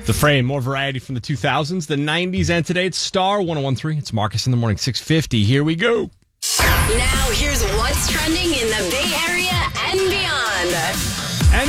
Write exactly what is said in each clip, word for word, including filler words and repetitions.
The Frame, more variety from the two thousands, the nineties, and today it's Star one oh one three. It's Marcus in the Morning, six fifty. Here we go. Now here's what's trending in the Bay Area and beyond. And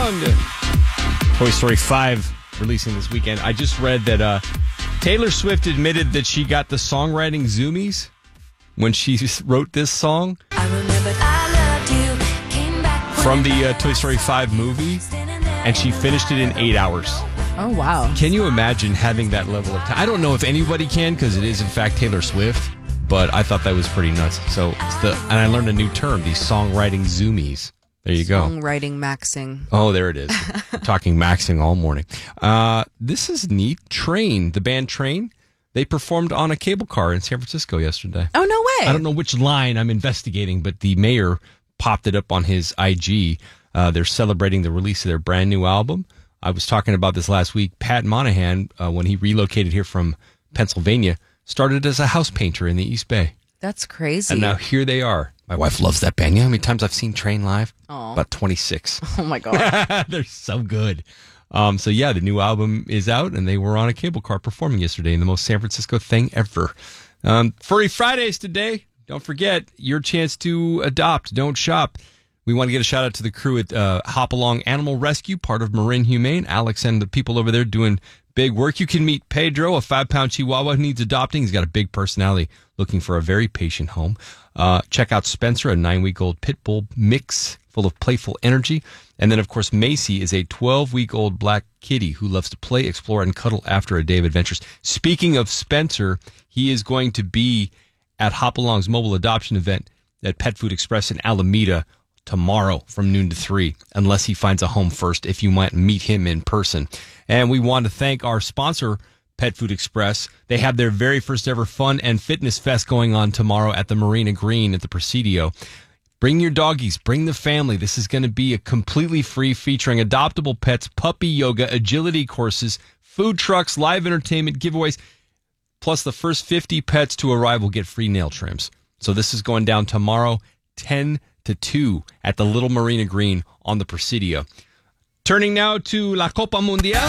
beyond. Toy Story five releasing this weekend. I just read that uh, Taylor Swift admitted that she got the songwriting zoomies when she wrote this song. I remember I loved you, came back from the uh, Toy Story five movie, and she finished it in eight hours. Oh, wow. Can you imagine having that level of time? I don't know if anybody can, because it is, in fact, Taylor Swift, but I thought that was pretty nuts. So, it's the and I learned a new term, these songwriting zoomies. There you go. Songwriting maxing. Oh, there it is. Talking maxing all morning. Uh, this is neat. Train, the band Train, they performed on a cable car in San Francisco yesterday. Oh, no way. I don't know which line I'm investigating, but the mayor popped it up on his I G. Uh, they're celebrating the release of their brand new album. I was talking about this last week. Pat Monahan, uh, when he relocated here from Pennsylvania, started as a house painter in the East Bay. That's crazy. And now here they are. My wife loves that band. You know how many times I've seen Train live? Aww. About twenty-six. Oh, my God. They're so good. Um, so, yeah, the new album is out, and they were on a cable car performing yesterday in the most San Francisco thing ever. Um, Furry Fridays today. Don't forget, your chance to adopt. Don't shop. We want to get a shout out to the crew at uh, Hop Along Animal Rescue, part of Marin Humane. Alex and the people over there doing big work. You can meet Pedro, a five-pound Chihuahua who needs adopting. He's got a big personality, looking for a very patient home. Uh, check out Spencer, a nine-week-old pit bull mix full of playful energy. And then, of course, Macy is a twelve-week-old black kitty who loves to play, explore, and cuddle after a day of adventures. Speaking of Spencer, he is going to be at Hop Along's mobile adoption event at Pet Food Express in Alameda tomorrow from noon to three, unless he finds a home first, if you might meet him in person. And we want to thank our sponsor, Pet Food Express. They have their very first ever fun and fitness fest going on tomorrow at the Marina Green at the Presidio. Bring your doggies, bring the family. This is going to be a completely free, featuring adoptable pets, puppy yoga, agility courses, food trucks, live entertainment, giveaways. Plus, the first fifty pets to arrive will get free nail trims. So this is going down tomorrow, ten to two at the Little Marina Green on the Presidio. Turning now to La Copa Mundial.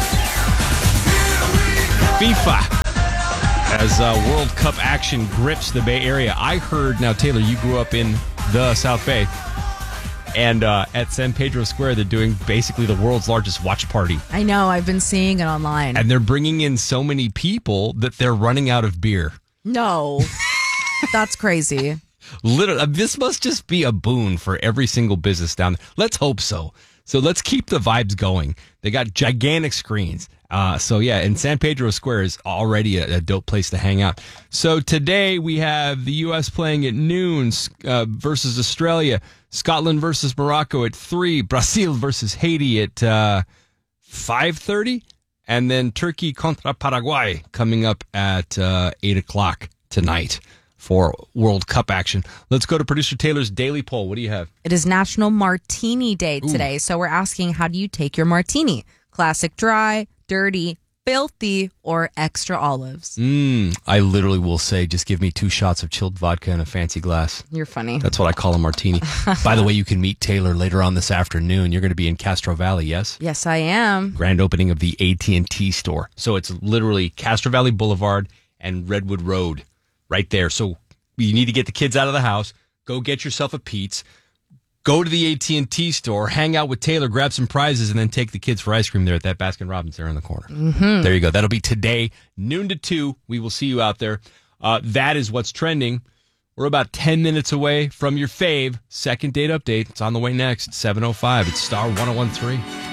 FIFA. As uh, World Cup action grips the Bay Area. I heard, now Taylor, you grew up in the South Bay. And uh, at San Pedro Square, they're doing basically the world's largest watch party. I know. I've been seeing it online. And they're bringing in so many people that they're running out of beer. No. That's crazy. Literally, this must just be a boon for every single business down there. Let's hope so. So let's keep the vibes going. They got gigantic screens. Uh, so yeah, and San Pedro Square is already a, a dope place to hang out. So today we have the U S playing at noon uh, versus Australia, Scotland versus Morocco at three, Brazil versus Haiti at uh, five thirty, and then Turkey contra Paraguay coming up at uh, eight o'clock tonight for World Cup action. Let's go to producer Taylor's daily poll. What do you have? It is National Martini Day today. Ooh. So we're asking, how do you take your martini? Classic dry, dirty, filthy, or extra olives? Mm, I literally will say, just give me two shots of chilled vodka in a fancy glass. You're funny. That's what I call a martini. By the way, you can meet Taylor later on this afternoon. You're going to be in Castro Valley, yes? Yes, I am. Grand opening of the A T and T store. So it's literally Castro Valley Boulevard and Redwood Road right there. So you need to get the kids out of the house. Go get yourself a Pete's. Go to the A T and T store, hang out with Taylor, grab some prizes, and then take the kids for ice cream there at that Baskin Robbins there in the corner. Mm-hmm. There you go. That'll be today, noon to two. We will see you out there. Uh, that is what's trending. We're about ten minutes away from your fave second date update. It's on the way next, seven oh five. It's Star one oh one three.